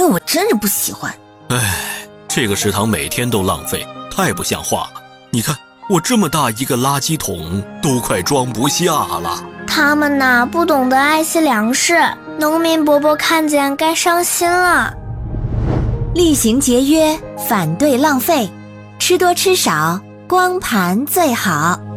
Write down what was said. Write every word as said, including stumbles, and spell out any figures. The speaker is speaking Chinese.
味我真是不喜欢。 唉，这个食堂每天都浪费，太不像话了。你看，我这么大一个垃圾桶都快装不下了。 他们呐，不懂得爱惜粮食，农民伯伯看见该伤心了。 厉行节约，反对浪费，吃多吃少，光盘最好。